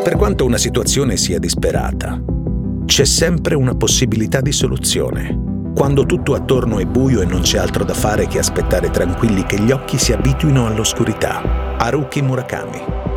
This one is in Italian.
Per quanto una situazione sia disperata, c'è sempre una possibilità di soluzione. Quando tutto attorno è buio e non c'è altro da fare che aspettare tranquilli che gli occhi si abituino all'oscurità. Haruki Murakami.